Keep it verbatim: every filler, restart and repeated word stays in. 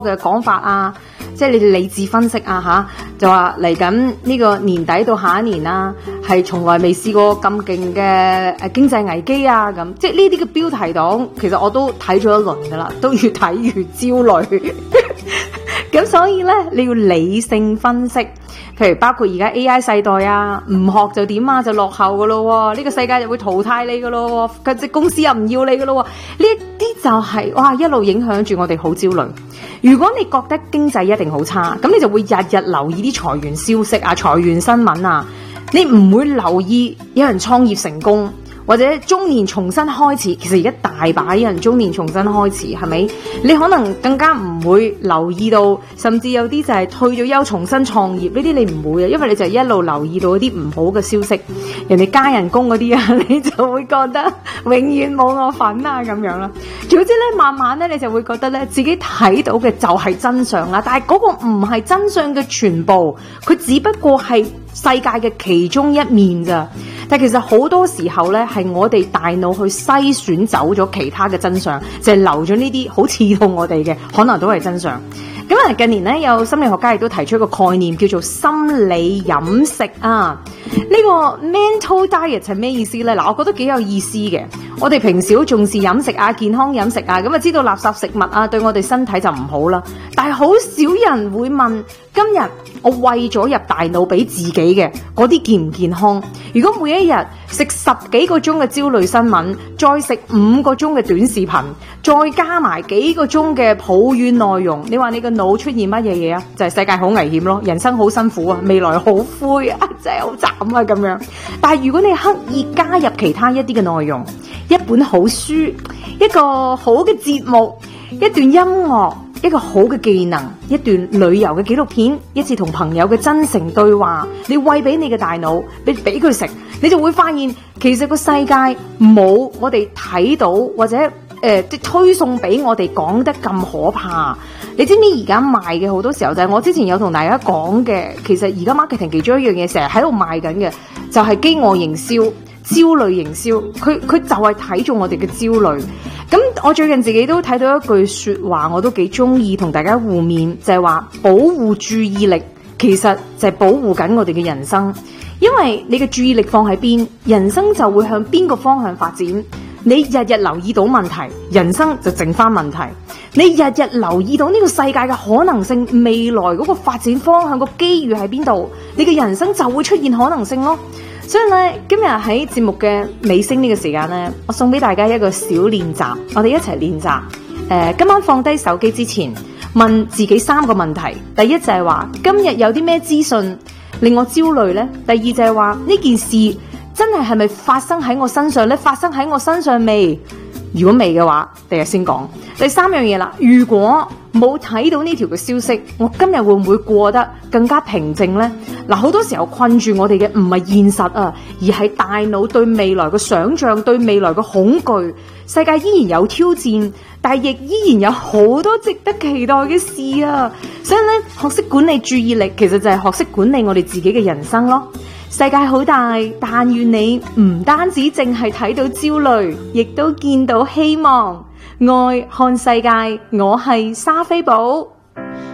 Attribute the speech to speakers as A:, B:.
A: 嘅講法啊，即係你哋理智分析啊吓，就話嚟緊呢個年底到下一年啊，係從來未試過咁勁嘅誒經濟危機啊咁，即係呢啲嘅標題黨，其實我都睇咗一輪噶啦，都越睇越焦慮。咁所以咧，你要理性分析，譬如包括而家 A I 世代啊，唔學就點啊，就落後噶咯，呢個世界就會淘汰你噶咯，嗰隻公司又唔要你噶咯，呢啲就係哇一路影響住我哋好焦慮。如果你覺得經濟一定好差，咁你就會日日留意啲裁員消息啊、裁員新聞啊，你唔會留意有人創業成功。或者中年重新開始，其實而家大把人中年重新開始，係咪？你可能更加唔會留意到，甚至有啲就係退咗休重新創業，呢啲你唔會啊，因為你就一路留意到一啲唔好嘅消息，人哋加人工嗰啲啊，你就會覺得永遠冇我份啊咁樣啦。總之咧，慢慢咧，你就會覺得咧，自己睇到嘅就係真相啦，但係嗰個唔係真相嘅全部，佢只不過係世界嘅其中一面咋。但其實好多時候咧，係我哋大腦去篩選走咗其他嘅真相，就係留咗呢啲好刺痛我哋嘅，可能都係真相。咁啊，近年咧有心理學家亦都提出一個概念，叫做心理飲食啊。呢個 mental diet 係咩意思咧？嗱，我覺得幾有意思嘅。我哋平時好重視飲食啊、健康飲食啊，咁啊知道垃圾食物啊對我哋身體就唔好啦。但係好少人會問，今日我餵咗入大腦俾自己嘅嗰啲健唔健康？如果每一日食十幾個鐘嘅焦慮新聞，再食五個鐘嘅短視頻，再加埋幾個鐘嘅抱怨內容，你話你個腦出現乜嘢嘢啊？就係世界好危險咯，人生好辛苦啊，未來好灰啊，真係好慘啊咁樣。但係如果你刻意加入其他一啲嘅內容，一本好書，一個好嘅節目，一段音樂，一個好嘅技能，一段旅遊嘅紀錄片，一次同朋友嘅真誠對話，你餵俾你嘅大腦，你俾佢食，你就會發現其實個世界冇我哋睇到或者誒、呃、推送俾我哋講得咁可怕。你知唔知而家賣嘅好多時候就係我之前有同大家講嘅，其實而家 marketing 其中一樣嘢成日喺度賣緊嘅，就係飢餓營銷、焦慮營銷，佢佢就係睇中我哋嘅焦慮。咁我最近自己都睇到一句說話，我都幾中意同大家互勉，就係話保護注意力，其實就係保護緊我哋嘅人生。因為你嘅注意力放喺邊，人生就會向邊個方向發展。你日日留意到問題，人生就剩翻問題。你日日留意到呢個世界嘅可能性，未來嗰個發展方向、個機遇喺邊度，你嘅人生就會出現可能性咯。所以咧，今日喺節目嘅尾聲呢個時間咧，我送俾大家一個小練習，我哋一齊練習。誒、呃，今晚放低手機之前，問自己三個問題。第一就係話，今日有啲咩資訊令我焦慮呢？第二就係話，呢件事真係係咪發生喺我身上呢？發生喺我身上未？如果未嘅話，第日先講。第三樣嘢啦，如果冇睇到呢條嘅消息，我今日會唔會過得更加平靜呢？嗱，好多時候困住我哋嘅唔係現實啊，而係大腦對未來嘅想象，對未來嘅恐懼。世界依然有挑戰，但係亦依然有好多值得期待嘅事啊！所以咧，學識管理注意力，其實就係學識管理我哋自己嘅人生咯。世界好大，但願你唔單止淨係睇到焦慮，亦都見到希望。愛看世界，我係莎菲寶。